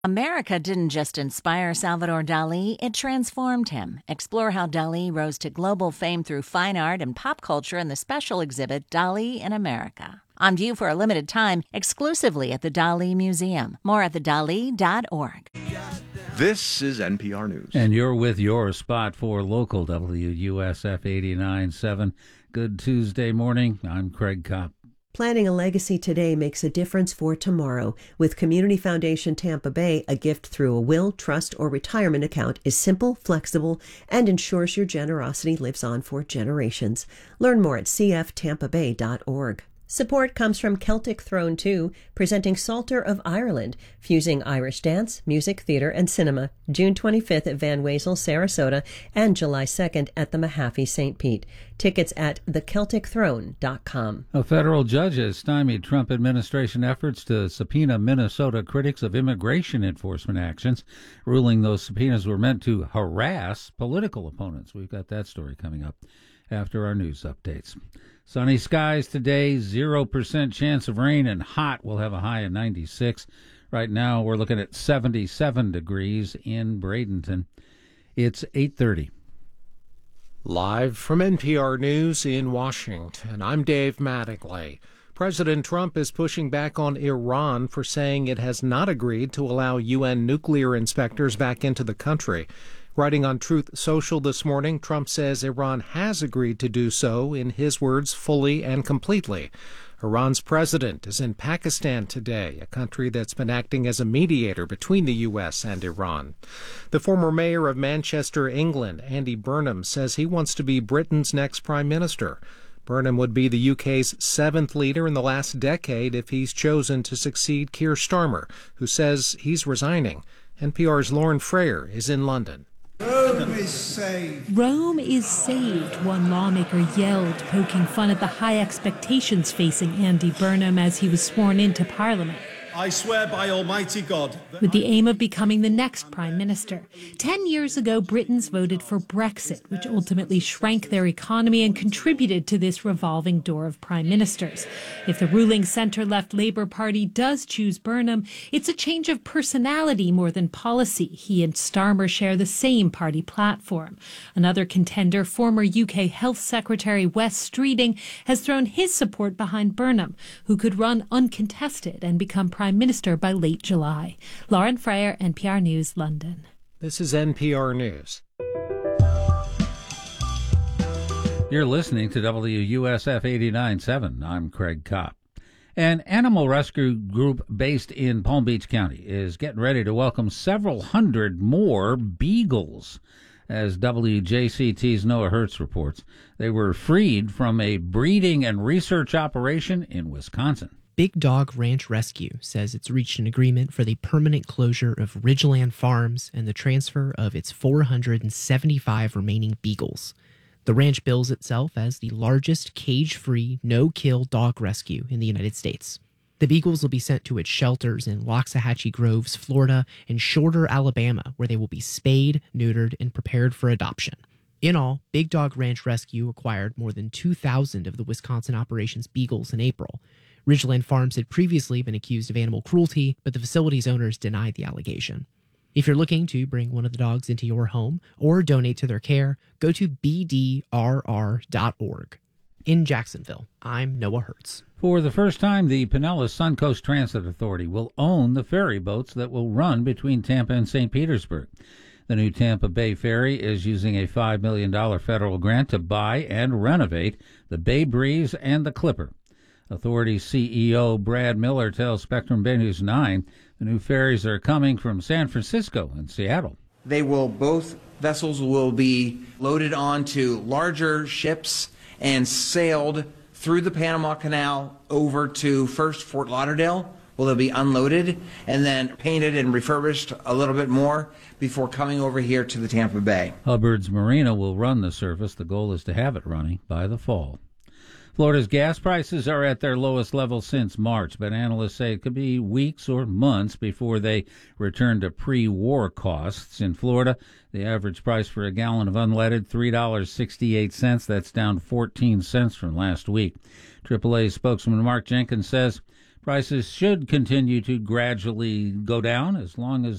America didn't just inspire Salvador Dali, it transformed him. Explore how Dali rose to global fame through fine art and pop culture in the special exhibit Dali in America. On view for a limited time, exclusively at the Dali Museum. More at thedali.org. This is NPR News. And you're with your spot for local WUSF 89.7. Good Tuesday morning. I'm Craig Kopp. Planning a legacy today makes a difference for tomorrow. With Community Foundation Tampa Bay, a gift through a will, trust, or retirement account is simple, flexible, and ensures your generosity lives on for generations. Learn more at cftampabay.org. Support comes from Celtic Throne 2, presenting Psalter of Ireland, fusing Irish dance, music, theater, and cinema, June 25th at Van Wezel, Sarasota, and July 2nd at the Mahaffey St. Pete. Tickets at thecelticthrone.com. A federal judge has stymied Trump administration efforts to subpoena Minnesota critics of immigration enforcement actions, ruling those subpoenas were meant to harass political opponents. We've got that story coming up after our news updates. Sunny skies today, 0% chance of rain, and hot. We'll have a high of 96. Right now, we're looking at 77 degrees in Bradenton. It's 8:30. Live from NPR News in Washington, I'm Dave Mattingly. President Trump is pushing back on Iran for saying it has not agreed to allow UN nuclear inspectors back into the country. Writing on Truth Social this morning, Trump says Iran has agreed to do so, in his words, fully and completely. Iran's president is in Pakistan today, a country that's been acting as a mediator between the U.S. and Iran. The former mayor of Manchester, England, Andy Burnham, says he wants to be Britain's next prime minister. Burnham would be the UK's seventh leader in the last decade if he's chosen to succeed Keir Starmer, who says he's resigning. NPR's Lauren Frayer is in London. Rome is saved. Rome is saved, one lawmaker yelled, poking fun at the high expectations facing Andy Burnham as he was sworn into Parliament. I swear by Almighty God. With the aim of becoming the next prime minister. 10 years ago, Britons voted for Brexit, which ultimately shrank their economy and contributed to this revolving door of prime ministers. If the ruling centre-left Labour Party does choose Burnham, it's a change of personality more than policy. He and Starmer share the same party platform. Another contender, former UK Health Secretary Wes Streeting, has thrown his support behind Burnham, who could run uncontested and become Prime Minister by late July. Lauren Frayer, NPR News, London. This is NPR News. You're listening to WUSF 89.7. I'm Craig Kopp. An animal rescue group based in Palm Beach County is getting ready to welcome several hundred more beagles. As WJCT's Noah Hertz reports, they were freed from a breeding and research operation in Wisconsin. Big Dog Ranch Rescue says it's reached an agreement for the permanent closure of Ridgeland Farms and the transfer of its 475 remaining beagles. The ranch bills itself as the largest cage-free, no-kill dog rescue in the United States. The beagles will be sent to its shelters in Loxahatchee Groves, Florida, and Shorter, Alabama, where they will be spayed, neutered, and prepared for adoption. In all, Big Dog Ranch Rescue acquired more than 2,000 of the Wisconsin operation's beagles in April. Ridgeland Farms had previously been accused of animal cruelty, but the facility's owners denied the allegation. If you're looking to bring one of the dogs into your home or donate to their care, go to bdrr.org. In Jacksonville, I'm Noah Hertz. For the first time, the Pinellas Suncoast Transit Authority will own the ferry boats that will run between Tampa and St. Petersburg. The new Tampa Bay Ferry is using a $5 million federal grant to buy and renovate the Bay Breeze and the Clipper. Authority CEO Brad Miller tells Spectrum Bay News 9 the new ferries are coming from San Francisco and Seattle. Both vessels will be loaded onto larger ships and sailed through the Panama Canal over to first Fort Lauderdale, where they'll be unloaded and then painted and refurbished a little bit more before coming over here to the Tampa Bay. Hubbard's Marina will run the service. The goal is to have it running by the fall. Florida's gas prices are at their lowest level since March, but analysts say it could be weeks or months before they return to pre-war costs. In Florida, the average price for a gallon of unleaded, $3.68. That's down 14 cents from last week. AAA spokesman Mark Jenkins says Prices should continue to gradually go down as long as